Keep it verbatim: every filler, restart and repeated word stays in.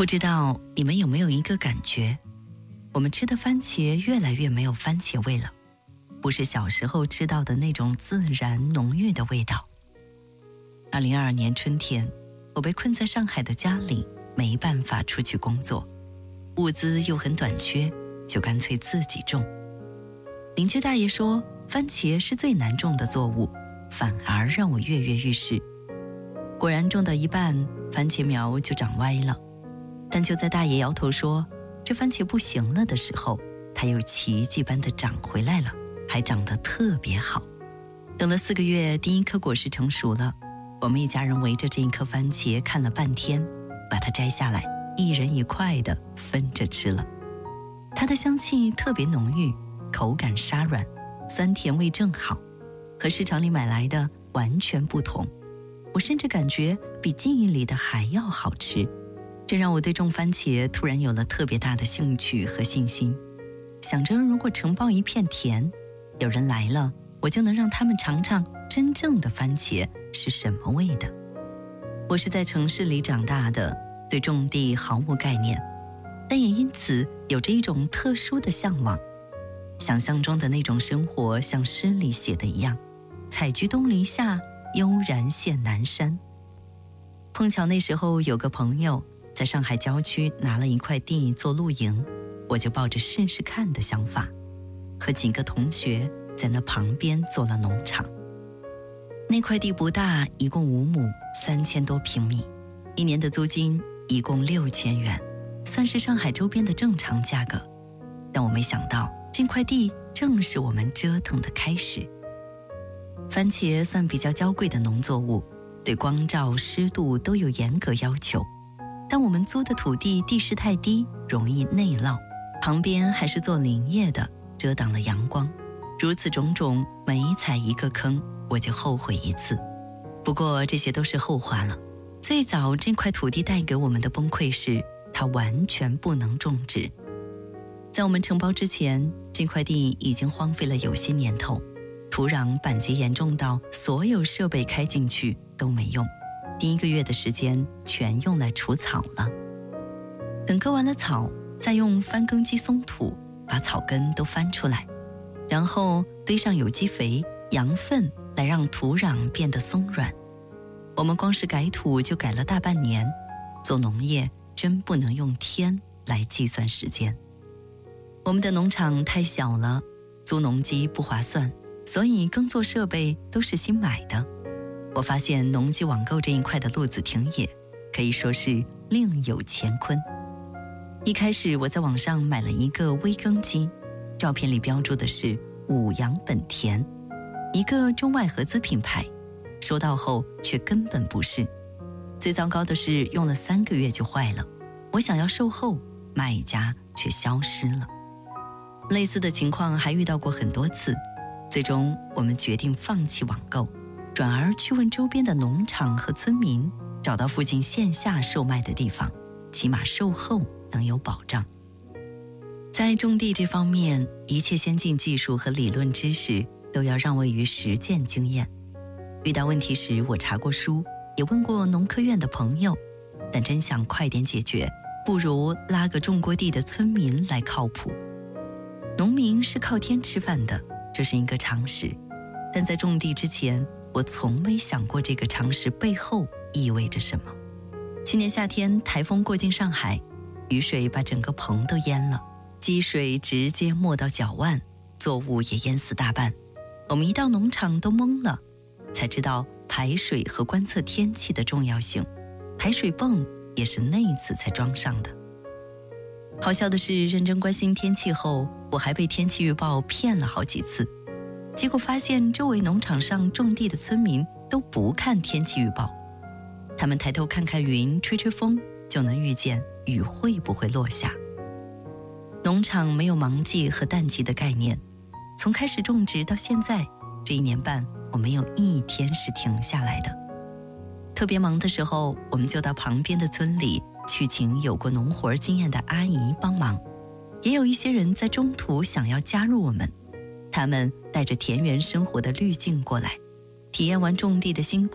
不知道你们有没有一个感觉，我们吃的番茄越来越没有番茄味了，不是小时候吃到的那种自然浓郁的味道。二零二二年春天，我被困在上海的家里，没办法出去工作，物资又很短缺，就干脆自己种。邻居大爷说，番茄是最难种的作物，反而让我跃跃欲试。果然种到一半，番茄苗就长歪了。但就在大爷摇头说这番茄不行了的时候，它又奇迹般的长回来了，还长得特别好。等了四个月，第一颗果实成熟了，我们一家人围着这一颗番茄看了半天，把它摘下来，一人一块的分着吃了。它的香气特别浓郁，口感沙软，酸甜味正好，和市场里买来的完全不同。我甚至感觉比记忆里的还要好吃，这让我对种番茄突然有了特别大的兴趣和信心。想着如果承包一片田，有人来了，我就能让他们尝尝真正的番茄是什么味的。我是在城市里长大的，对种地毫无概念，但也因此有着一种特殊的向往。想象中的那种生活像诗里写的一样，采菊东篱下，悠然见南山。碰巧那时候有个朋友在上海郊区拿了一块地做露营，我就抱着试试看的想法，和几个同学在那旁边做了农场。那块地不大，一共五亩，三千多平米，一年的租金一共六千元，算是上海周边的正常价格。但我没想到，这块地正是我们折腾的开始。番茄算比较娇贵的农作物，对光照、湿度都有严格要求。但我们租的土地地势太低，容易内涝，旁边还是做林业的，遮挡了阳光。如此种种，每踩一个坑，我就后悔一次。不过这些都是后话了。最早这块土地带给我们的崩溃是，它完全不能种植。在我们承包之前，这块地已经荒废了有些年头，土壤板结严重到所有设备开进去都没用，第一个月的时间全用来除草了。等割完了草，再用翻耕机松土，把草根都翻出来，然后堆上有机肥、羊粪来让土壤变得松软。我们光是改土就改了大半年，做农业真不能用天来计算时间。我们的农场太小了，租农机不划算，所以耕作设备都是新买的。我发现农机网购这一块的路子挺野，可以说是另有乾坤。一开始我在网上买了一个微耕机，照片里标注的是五羊本田，一个中外合资品牌，收到后却根本不是。最糟糕的是用了三个月就坏了，我想要售后，卖家却消失了。类似的情况还遇到过很多次，最终我们决定放弃网购，转而去问周边的农场和村民，找到附近线下售卖的地方，起码售后能有保障。在种地这方面，一切先进技术和理论知识都要让位于实践经验。遇到问题时，我查过书，也问过农科院的朋友，但真想快点解决，不如拉个种过地的村民来靠谱。农民是靠天吃饭的，这是一个常识，但在种地之前，我从没想过这个常识背后意味着什么。去年夏天台风过境上海，雨水把整个棚都淹了，积水直接没到脚腕，作物也淹死大半。我们一到农场都懵了，才知道排水和观测天气的重要性，排水泵也是那一次才装上的。好笑的是，认真关心天气后，我还被天气预报骗了好几次。结果发现周围农场上种地的村民都不看天气预报，他们抬头看看云，吹吹风，就能预见雨会不会落下。农场没有忙季和淡季的概念，从开始种植到现在这一年半，我没有一天是停下来的。特别忙的时候，我们就到旁边的村里去请有过农活经验的阿姨帮忙，也有一些人在中途想要加入我们，他们带着田园生活的滤镜过来，体验完种地的辛苦